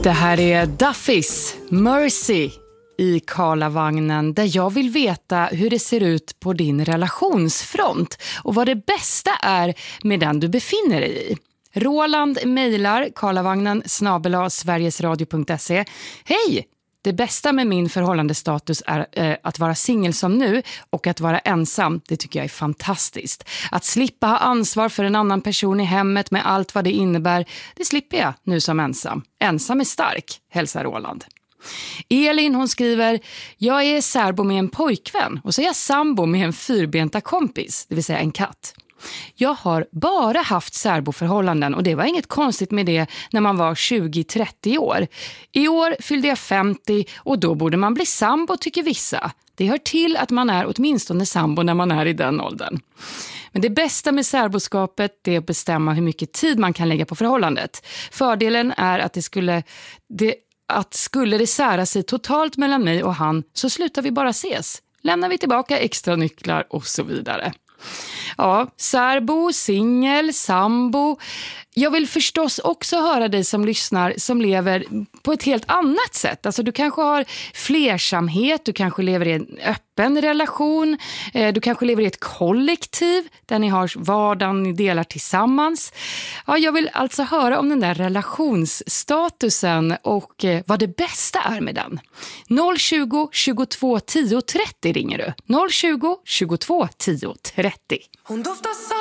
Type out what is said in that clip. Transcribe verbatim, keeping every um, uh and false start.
Det här är Duffys Mercy i Karlavagnen, där jag vill veta hur det ser ut på din relationsfront och vad det bästa är med den du befinner dig i. Roland mejlar karlavagnen snabel-a sverigesradio punkt se. Hej! Det bästa med min förhållandestatus är eh, att vara singel som nu och att vara ensam. Det tycker jag är fantastiskt. Att slippa ha ansvar för en annan person i hemmet med allt vad det innebär, det slipper jag nu som ensam. Ensam är stark, hälsar Roland. Elin, hon skriver: jag är särbo med en pojkvän och så är jag sambo med en fyrbenta kompis, det vill säga en katt. Jag har bara haft särboförhållanden och det var inget konstigt med det när man var tjugo till trettio år. I år fyllde jag femtio och då borde man bli sambo, tycker vissa. Det hör till att man är åtminstone sambo när man är i den åldern. Men det bästa med särboskapet är att bestämma hur mycket tid man kan lägga på förhållandet. Fördelen är att det skulle... Det, att skulle det sära sig totalt mellan mig och han så slutar vi bara ses. Lämnar vi tillbaka extra nycklar och så vidare. Ja, särbo, singel, sambo. Jag vill förstås också höra dig som lyssnar som lever på ett helt annat sätt. Alltså du kanske har flersamhet, du kanske lever i en öppen relation, du kanske lever i ett kollektiv där ni har vardagen ni delar tillsammans. Ja, jag vill alltså höra om den där relationsstatusen och vad det bästa är med den. noll tjugo, tjugotvå, tio, trettio ringer du. noll tjugo, tjugotvå, tio, trettio. Hon doftar